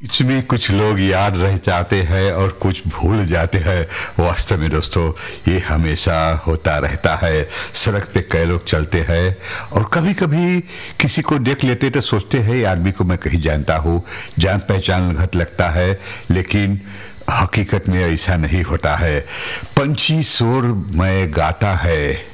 इसमें कुछ लोग याद रह जाते हैं और कुछ भूल जाते हैं। वास्तव में दोस्तों, ये हमेशा होता रहता है। सड़क पे कई लोग चलते हैं और कभी कभी किसी को देख लेते तो सोचते हैं ये आदमी को मैं कहीं जानता हूँ, जान पहचान घट लगता है, लेकिन हकीकत में ऐसा नहीं होता है। पंछी शोर में गाता है,